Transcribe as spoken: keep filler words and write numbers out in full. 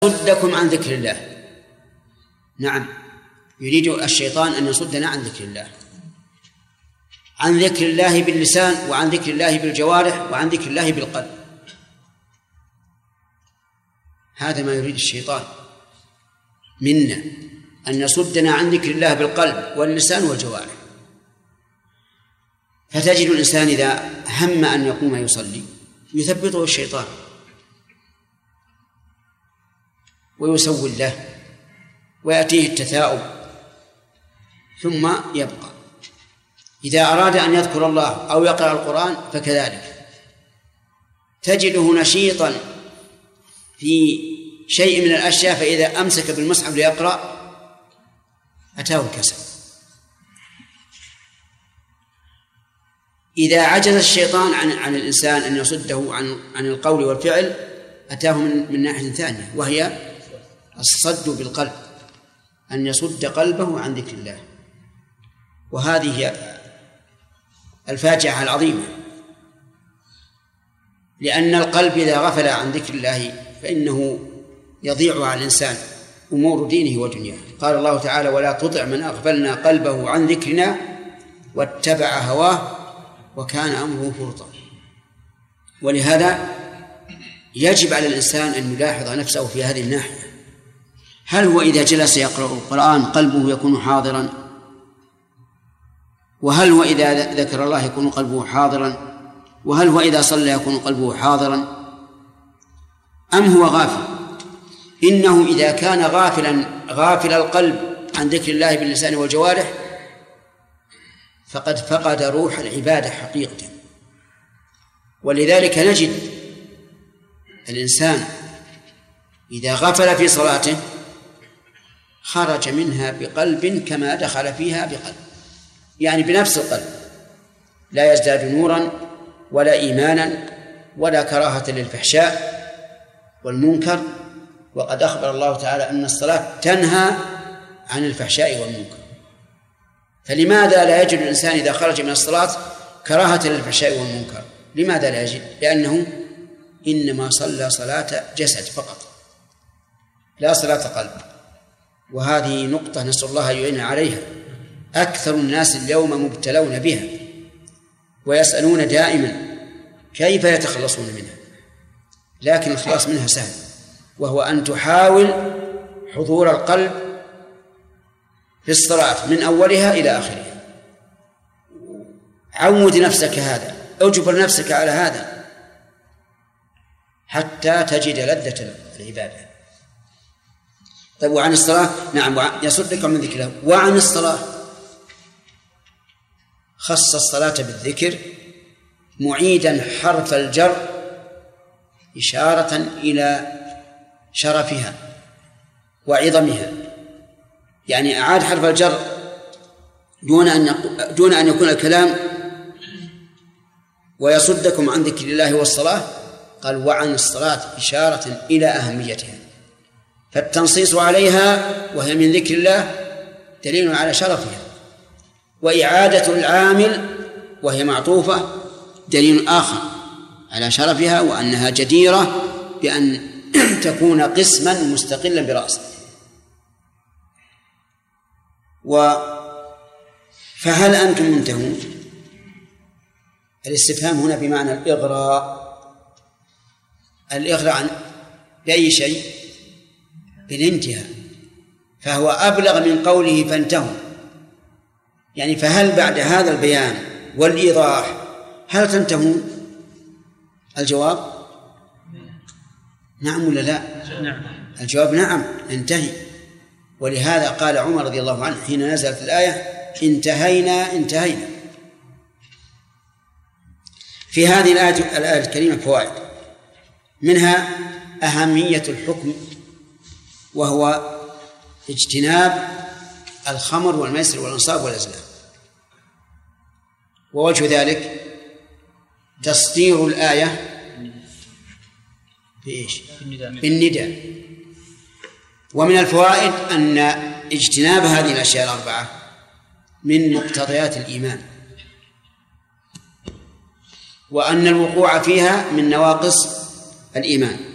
يصدكم عن ذكر الله. نعم، يريد الشيطان أن يصدنا عن ذكر الله، عن ذكر الله باللسان، وعن ذكر الله بالجوارح، وعن ذكر الله بالقلب. هذا ما يريد الشيطان منا، أن يصدنا عن ذكر الله بالقلب واللسان والجوارح. فتجد الإنسان إذا هم أن يقوم يصلي يثبطه الشيطان ويسول له ويأتيه التثاؤب ثم يبقى. إذا أراد أن يذكر الله أو يقرأ القرآن فكذلك، تجده نشيطا في شيء من الأشياء، فإذا أمسك بالمصحف ليقرأ أتاه الكسل. إذا عجز الشيطان عن عن الإنسان أن يصده عن عن القول والفعل أتاه من من ناحية ثانية، وهي الصد بالقلب، أن يصد قلبه عن ذكر الله. وهذه هي الفاجعة العظيمة، لأن القلب إذا غفل عن ذكر الله فإنه يضيع على الإنسان أمور دينه ودنياه. قال الله تعالى: ولا تطع من أغفلنا قلبه عن ذكرنا واتبع هواه وكان أمره فرطا. ولهذا يجب على الإنسان أن يلاحظ نفسه في هذه الناحية. هل هو إذا جلس يقرأ القرآن قلبه يكون حاضرا؟ وهل هو إذا ذكر الله يكون قلبه حاضرا؟ وهل هو إذا صلى يكون قلبه حاضرا؟ أم هو غافل؟ إنه إذا كان غافلا غافل القلب عن ذكر الله باللسان والجوارح فقد فقد روح العبادة حقيقة. ولذلك نجد الإنسان إذا غفل في صلاته خرج منها بقلب كما دخل فيها بقلب، يعني بنفس القلب، لا يزداد نورا ولا إيمانا ولا كراهة للفحشاء والمنكر. وقد أخبر الله تعالى أن الصلاة تنهى عن الفحشاء والمنكر، فلماذا لا يجد الإنسان إذا خرج من الصلاة كراهة للفحشاء والمنكر؟ لماذا لا يجد؟ لأنه إنما صلى صلاة جسد فقط لا صلاة قلب. وهذه نقطة نسأل الله أن يعيننا عليها. أكثر الناس اليوم مبتلون بها ويسألون دائما كيف يتخلصون منها، لكن الخلاص منها سهل، وهو أن تحاول حضور القلب في الصلاة من أولها إلى آخرها. عود نفسك هذا، أجبر نفسك على هذا حتى تجد لذة العبادة. طيب، وعن الصلاة؟ نعم، يصدك من ذكر الله. وعن الصلاة خص الصلاة بالذكر معيدا حرف الجر إشارة إلى شرفها وعظمها، يعني أعاد حرف الجر دون أن دون أن يكون الكلام ويصدكم عن ذكر الله والصلاة، قال وعن الصلاة إشارة إلى أهميتها. فالتنصيص عليها وهي من ذكر الله دليل على شرفها، وإعادة العامل وهي معطوفة دليل آخر على شرفها وأنها جديرة بأن تكون قسما مستقلا برأسه. و فهل أنتم منتهون؟ الاستفهام هنا بمعنى الإغراء. الإغراء عن بأي شيء؟ بالانتهاء، فهو أبلغ من قوله فانتهوا. يعني فهل بعد هذا البيان والإيضاح هل تنتهون؟ الجواب نعم ولا لا؟ نعم. الجواب نعم، انتهي. ولهذا قال عمر رضي الله عنه حين نزلت الآية: انتهينا انتهينا. في هذه الآية الآية الكريمة فوائد، منها أهمية الحكم، وهو اجتناب الخمر والميسر والأنصاب والأزلام. ووجه ذلك تصدير الآية بإيش؟ بالنداء. ومن الفوائد أن اجتناب هذه الأشياء الأربعة من مقتضيات الإيمان، وأن الوقوع فيها من نواقص الإيمان.